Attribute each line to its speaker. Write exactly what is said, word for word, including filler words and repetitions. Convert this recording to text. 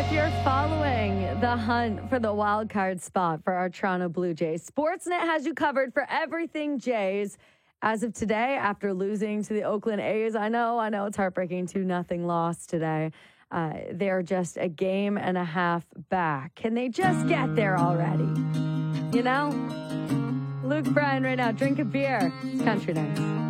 Speaker 1: If you're following the hunt for the wild card spot for our Toronto Blue Jays, Sportsnet has you covered for everything Jays. As of today, after losing to the Oakland A's, I know, I know it's heartbreaking, two nothing loss today. Uh, they're just a game and a half back. Can they just get there already? You know? Luke Bryan right now, drink a beer. It's Country Nights.